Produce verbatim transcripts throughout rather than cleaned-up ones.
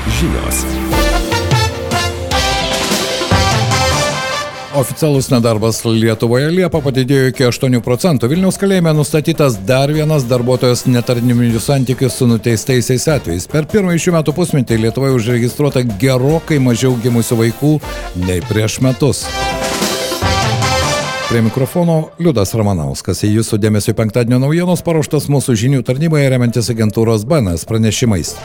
Žinios. Oficialus nedarbas Lietuvoje Liepą padidėjo iki aštuonių procentų. Vilniaus kalėjime nustatytas dar vienas darbuotojos netarnybinių santykių su nuteistaisiais atvejais. Per pirmąjį šių metų pusmetį Lietuvoje užregistruota gerokai mažiau gimusių vaikų nei prieš metus. Prie mikrofono Liudas Ramanauskas. Į jūsų dėmesio penktadienio naujienos paruoštas mūsų žinių tarnyboje remiantis agentūros B N S pranešimais.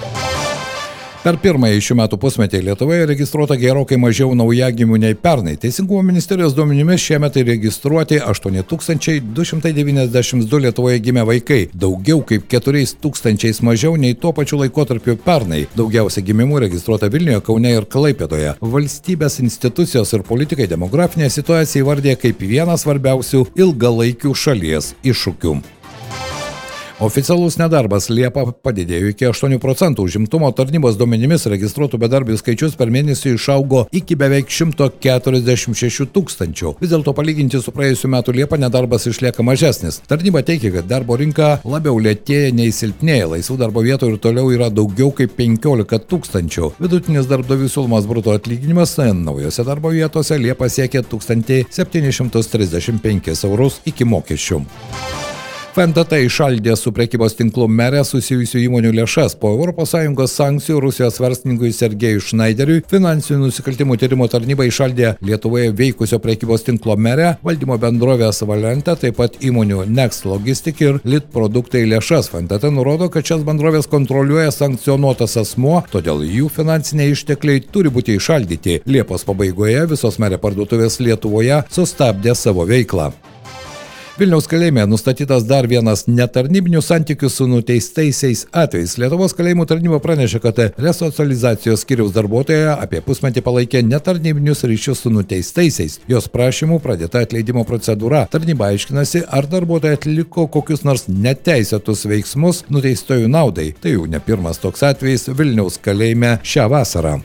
Per pirmąjį šių metų pusmetį Lietuvoje registruota gerokai mažiau naujagimių nei pernai. Teisingumo ministerijos duomenimis šiemet registruoti aštuoni tūkstančiai du šimtai devyniasdešimt du Lietuvoje gimę vaikai, daugiau kaip keturiais tūkstančiais mažiau nei tuo pačiu laikotarpiu pernai. Daugiausia gimimų registruota Vilniuje, Kaune ir Klaipėdoje. Valstybės institucijos ir politikai demografinę situaciją įvardė kaip vieną svarbiausių ilgalaikių šalies iššūkių. Oficialus nedarbas Liepą padidėjo iki aštuonių procentų. Užimtumo tarnybos duomenimis registruotų bedarbių skaičius per mėnesį išaugo iki beveik šimto keturiasdešimt šešių tūkstančių. Vis dėlto palyginti su praėjusiu metu Liepą nedarbas išlieka mažesnis. Tarnyba teigia, kad darbo rinka labiau lėtėja nei silpnėja. Laisvų darbo vietų ir toliau yra daugiau kaip penkiolika tūkstančių. Vidutinis darbdavių siūlomas bruto atlyginimas naujose darbo vietose Liepą siekė tūkstantį septynis šimtus trisdešimt penkis eurus iki mokesčių. F N T T įšaldė su prekybos tinklu Mere susijusių įmonių lėšas. Po Europos Sąjungos sankcijų Rusijos verslininkui Sergejui Šnaideriui finansinių nusikaltimų tyrimo tarnyba įšaldė Lietuvoje veikusio prekybos tinklo Mere, valdymo bendrovės Valente, taip pat įmonių Next Logistic ir Lit produktai lėšas. F N T T nurodo, kad šias bendrovės kontroliuoja sankcionuotas asmuo, todėl jų finansiniai ištekliai turi būti įšaldyti. Liepos pabaigoje visos Mere parduotuvės Lietuvoje sustabdė savo veiklą. Vilniaus kalėjime nustatytas dar vienas netarnybinių santykių su nuteistaisiais atvejais. Lietuvos kalėjimų tarnyba pranešė, kad resocializacijos skyriaus darbuotoja apie pusmetį palaikė netarnybinius ryšius su nuteistaisiais. Jos prašymų pradėta atleidimo procedūra. Tarnyba aiškinasi, ar darbuotoja atliko kokius nors neteisėtus veiksmus nuteistojų naudai. Tai jau ne pirmas toks atvejis Vilniaus kalėjime šią vasarą.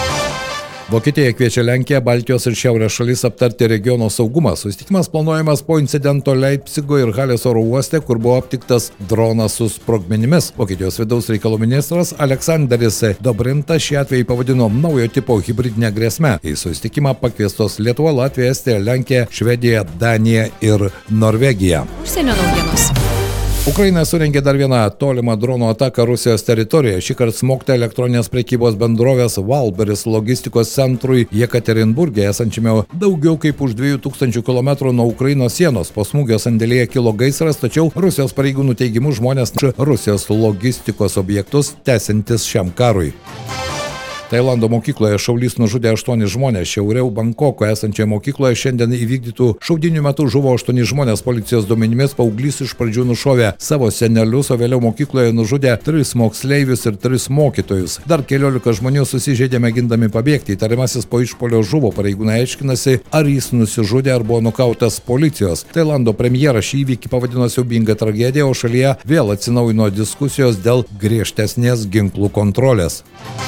Vokietija kviečia Lenkiją, Baltijos ir Šiaurės šalis aptarti regiono saugumą. Susitikimas planuojamas po incidento Leipcigo ir Halės oro uoste, kur buvo aptiktas dronas su sprogmenimis. Vokietijos vidaus reikalų ministras Aleksandras Dobrintas šį atvejį pavadino naujo tipo hibridinę grėsmę. Į susitikimą pakviestos Lietuva, Latvija, Estija, Lenkija, Švedija, Danija ir Norvegija. Užsienio naujienos. Ukraina surengė dar vieną tolimą dronų ataką Rusijos teritorijoje. Šįkart smogta elektroninės prekybos bendrovės Valberis logistikos centrui Jekaterinburge, esančiame daugiau kaip už dviejų tūkstančių kilometrų nuo Ukrainos sienos. Po smūgio sandėlyje kilo gaisras, tačiau Rusijos pareigūnų teigimu žmonės Rusijos logistikos objektus tęsiantis šiam karui. Tailando mokykloje šaulys nužudė aštuonis žmonės. Šiauriau Bankoko esančioje mokykloje šiandien įvykdytų šaudynių metu žuvo aštuoni žmonės. Policijos duomenimis paauglys iš pradžių nušovė savo senelius, o vėliau mokykloje nužudė tris moksleivius ir tris mokytojus. Dar keliolika žmonių susižeidė mėgindami pabėgti. Įtariamasis po išpuolio žuvo. Pareigūnai aiškinasi, ar jis nusižudė ar buvo nukautas policijos. Tailando premjeras šį įvykį pavadino siaubinga tragedija, o šalyje vėl atsinaujino diskusijos dėl griežtesnės ginklų kontrolės.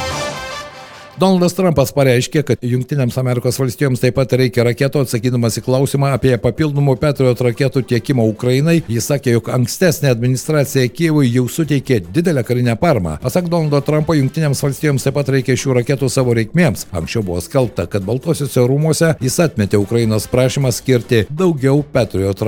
Donaldas Trumpas pareiškė, kad Jungtinėms Amerikos valstijoms taip pat reikia raketų. Atsakydamas į klausimą apie papildomų Patriot raketų tiekimą Ukrainai, jis sakė, jog ankstesnė administracija Kijevui jau suteikė didelę karinę paramą. Pasak Donaldo Trumpo, Jungtinėms valstijoms taip pat reikia šių raketų savo reikmėms. Anksčiau buvo skelbta, kad Baltuosiuose rūmuose jis atmetė Ukrainos prašymą skirti daugiau Patriot raketų.